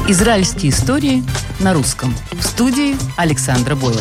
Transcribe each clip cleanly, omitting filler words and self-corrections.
Израильские истории на русском. В студии Александра Боева.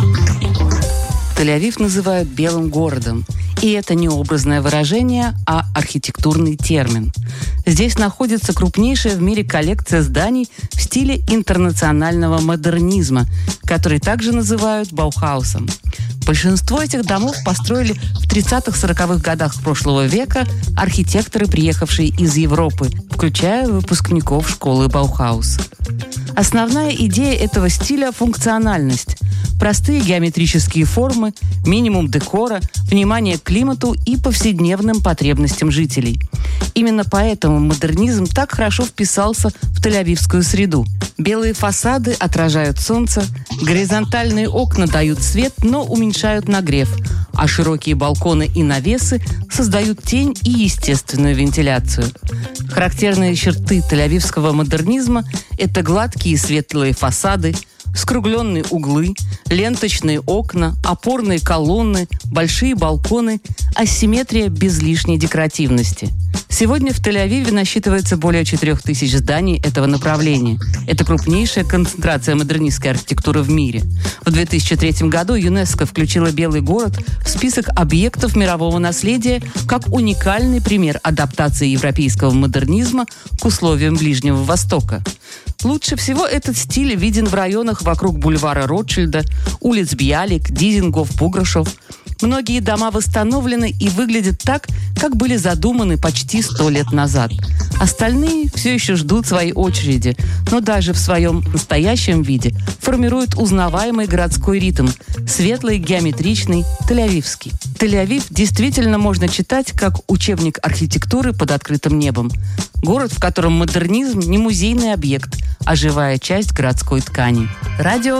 Тель-Авив называют белым городом. И это не образное выражение, а архитектурный термин. Здесь находится крупнейшая в мире коллекция зданий в стиле интернационального модернизма, который также называют Баухаусом. Большинство этих домов построили в 30-40-х годах прошлого века архитекторы, приехавшие из Европы, включая выпускников школы Баухаус. Основная идея этого стиля – функциональность. Простые геометрические формы, минимум декора, внимание к климату и повседневным потребностям жителей. Именно поэтому модернизм так хорошо вписался в тель-авивскую среду. Белые фасады отражают солнце, горизонтальные окна дают свет, но уменьшают нагрев, а широкие балконы и навесы создают тень и естественную вентиляцию. Характерные черты тель-авивского модернизма – это гладкие светлые фасады, скругленные углы, ленточные окна, опорные колонны, большие балконы, асимметрия без лишней декоративности. Сегодня в Тель-Авиве насчитывается более 4000 зданий этого направления. Это крупнейшая концентрация модернистской архитектуры в мире. В 2003 году ЮНЕСКО включила Белый город в список объектов мирового наследия как уникальный пример адаптации европейского модернизма к условиям Ближнего Востока. Лучше всего этот стиль виден в районах вокруг бульвара Ротшильда, улиц Бьялик, Дизингов, Пуграшев. Многие дома восстановлены и выглядят так, как были задуманы почти 100 лет назад. Остальные все еще ждут своей очереди, но даже в своем настоящем виде формируют узнаваемый городской ритм, светлый, геометричный, тель-авивский. Тель-Авив действительно можно читать как учебник архитектуры под открытым небом. Город, в котором модернизм не музейный объект, а живая часть городской ткани. Радио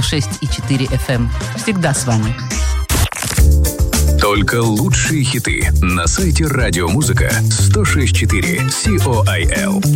106,4 FM. Всегда с вами. Только лучшие хиты на сайте радиомузыка 106.4 COIL.